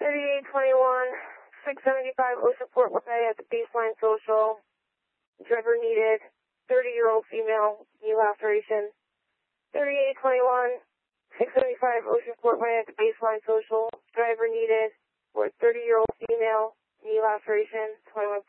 3821, 675 Oceanport Way at the baseline social. Driver needed, 30-year-old female, knee laceration. 3821, 675 Oceanport Way at the baseline social. Driver needed for 30-year-old female, knee laceration, 21